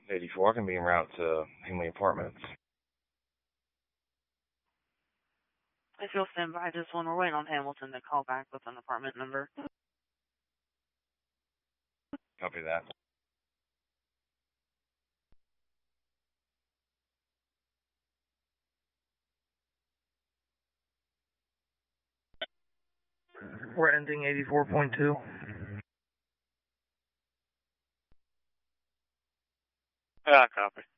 84 can be en route to Hingley Apartments. If you'll stand by just one, we're waiting on Hamilton to call back with an apartment number. Copy that. We're ending 84.2. Yeah, copy.